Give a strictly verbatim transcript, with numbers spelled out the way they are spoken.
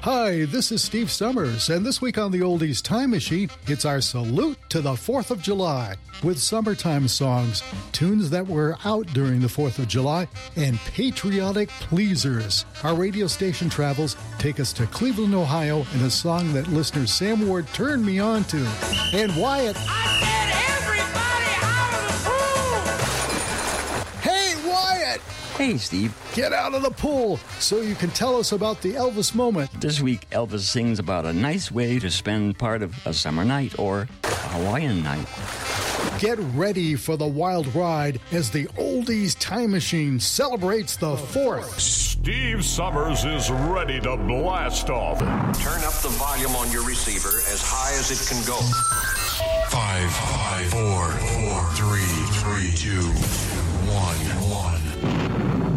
Hi, this is Steve Summers, and this week on the Oldies Time Machine, it's our salute to the fourth of July with summertime songs, tunes that were out during the fourth of July, and patriotic pleasers. Our radio station travels take us to Cleveland, Ohio, in a song that listener Sam Ward turned me on to. And Wyatt... I said everybody out of the pool! Hey, Wyatt! Hey, Steve. Get out of the pool so you can tell us about the Elvis moment. This week, Elvis sings about a nice way to spend part of a summer night or a Hawaiian night. Get ready for the wild ride as the Oldies Time Machine celebrates the fourth. Steve Summers is ready to blast off. Turn up the volume on your receiver as high as it can go. Five, five, four, four, three, three, two, one, one.